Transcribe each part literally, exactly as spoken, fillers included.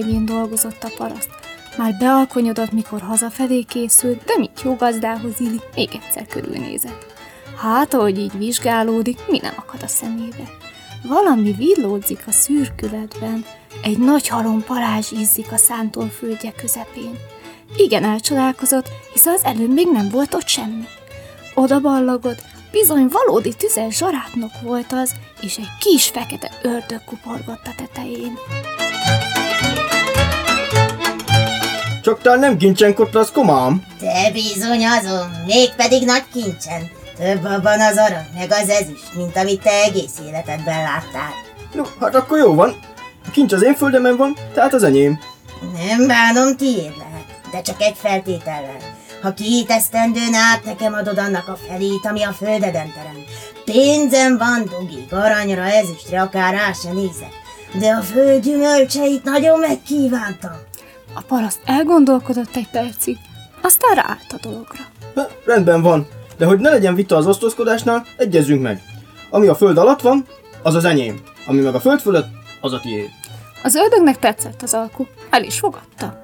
Én dolgozott a paraszt. Már bealkonyodott, mikor hazafelé készült, de mint jó gazdához illik, még egyszer körülnézett. Hát, ahogy így vizsgálódik, mi nem akad a szemébe. Valami villódzik a szürkületben, egy nagy halom parázs izzik a szántóföldje közepén. Igen elcsodálkozott, hiszen az előbb még nem volt ott semmi. Oda ballagott, bizony valódi tüzes zsarátnok volt az, és egy kis fekete ördög kuporgott a tetején. Csak talán nem kincsen kotrasz, komám? Te bizony azon, mégpedig nagy kincsen. Több abban az arany, meg az ezüst, mint amit te egész életedben láttál. No, hát akkor jó van. A kincs az én földemen van, tehát az enyém. Nem bánom, tiéd lehet, de csak egy feltétellel. Ha két esztendőn át nekem adod annak a felét, ami a földeden terem. Pénzem van dugig, aranyra, ezüstre, akár rá se nézek. De a föld gyümölcseit nagyon megkívántam. A paraszt elgondolkodott egy percig, aztán ráállt a dologra. Ha, rendben van, de hogy ne legyen vita az osztozkodásnál, egyezünk meg. Ami a föld alatt van, az az enyém. Ami meg a föld fölött, az a tiéd. Az ördögnek tetszett az alku, el is fogadta.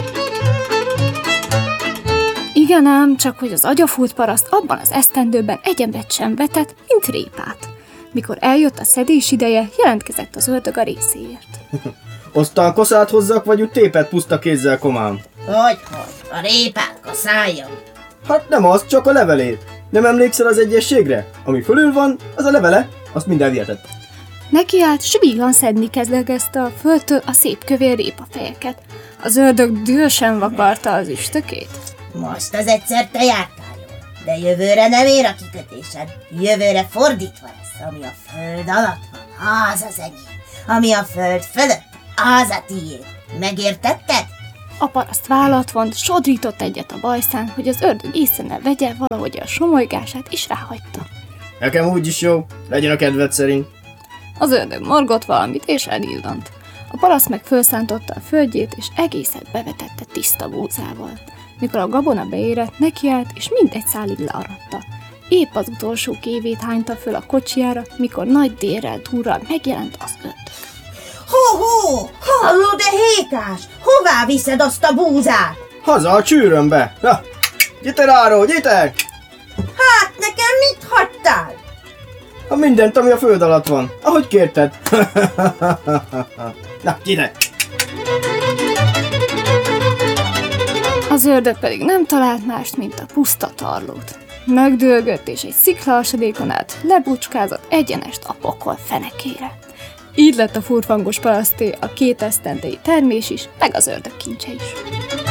Igen ám, csak hogy az agyafúrt paraszt abban az esztendőben egyenbet sem vetett, mint répát. Mikor eljött a szedés ideje, jelentkezett az ördög a részéért. Aztán koszát hozzak, vagy úgy tépet puszta kézzel, komám? Hogy, hogy, a répát kaszáljam? Hát nem az, csak a levelét. Nem emlékszel az egyességre? Ami fölül van, az a levele, azt mind elvihetett. Nekiállt, s vígan szedni kezdegezte a földtől a szép kövér répafejeket. Az ördög dühösen vakarta az üstökét. Most az egyszer te jártál jól, de jövőre nem ér a kikötésed. Jövőre fordítva lesz, ami a föld alatt van, az az enyém. Ami a föld fölött, az a tiéd. Megértetted? A paraszt vállat vont, sodrított egyet a bajszán, hogy az ördög észre ne vegye valahogy a somolygását, és ráhagyta. Nekem úgyis jó, legyen a kedved szerint. Az ördög morgott valamit, és elillant. A paraszt meg fölszántotta a földjét, és egészet bevetette tiszta búzával. Mikor a gabona beérett, nekiállt, és mindegy szálig learatta. Épp az utolsó kévét hányta föl a kocsijára, mikor nagy dérrel durral megjelent az ördög. Ho-ho! Hallod-e, hékás? Hová viszed azt a búzát? Haza a csűrömbe! Na, gyere ráról, gyere! Hát nekem mit hagytál? Ha mindent, ami a föld alatt van, ahogy kérted. Na, gyere! Az ördög pedig nem talált mást, mint a puszta tarlót. Megdőlgött, és egy sziklahasadékon át lebucskázott egyenest a pokol fenekére. Így lett a furfangos paraszté a két esztendei termés is, meg az ördög kincse is.